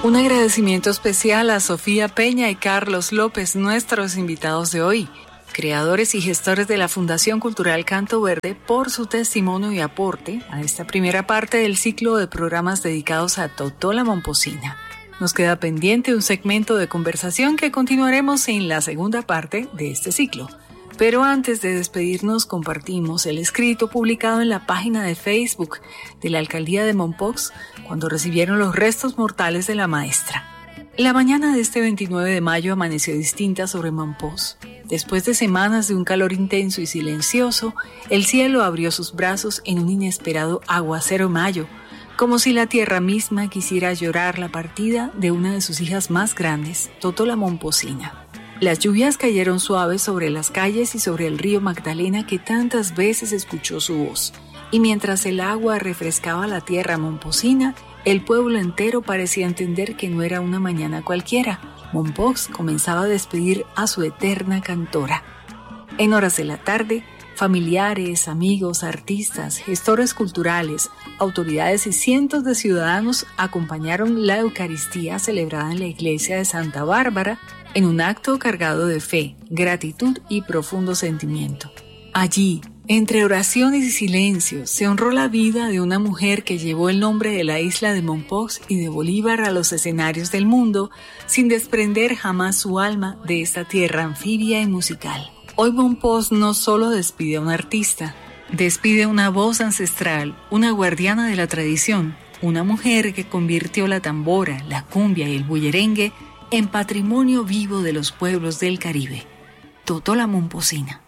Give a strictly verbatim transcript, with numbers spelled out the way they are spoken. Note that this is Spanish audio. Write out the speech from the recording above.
Un agradecimiento especial a Sofía Peña y Carlos López, nuestros invitados de hoy, creadores y gestores de la Fundación Cultural Canto Verde, por su testimonio y aporte a esta primera parte del ciclo de programas dedicados a Totola Momposina. Nos queda pendiente un segmento de conversación que continuaremos en la segunda parte de este ciclo. Pero antes de despedirnos, compartimos el escrito publicado en la página de Facebook de la Alcaldía de Mompox cuando recibieron los restos mortales de la maestra. La mañana de este veintinueve de mayo amaneció distinta sobre Mompox. Después de semanas de un calor intenso y silencioso, el cielo abrió sus brazos en un inesperado aguacero mayo, como si la tierra misma quisiera llorar la partida de una de sus hijas más grandes, Totola Momposina. Las lluvias cayeron suaves sobre las calles y sobre el río Magdalena que tantas veces escuchó su voz. Y mientras el agua refrescaba la tierra momposina, el pueblo entero parecía entender que no era una mañana cualquiera. Mompox comenzaba a despedir a su eterna cantora. En horas de la tarde, familiares, amigos, artistas, gestores culturales, autoridades y cientos de ciudadanos acompañaron la Eucaristía celebrada en la iglesia de Santa Bárbara en un acto cargado de fe, gratitud y profundo sentimiento. Allí, entre oraciones y silencio, se honró la vida de una mujer que llevó el nombre de la isla de Mompox y de Bolívar a los escenarios del mundo, sin desprender jamás su alma de esta tierra anfibia y musical. Hoy Mompox no solo despide a un artista, despide una voz ancestral, una guardiana de la tradición, una mujer que convirtió la tambora, la cumbia y el bullerengue en patrimonio vivo de los pueblos del Caribe. Totola Momposina.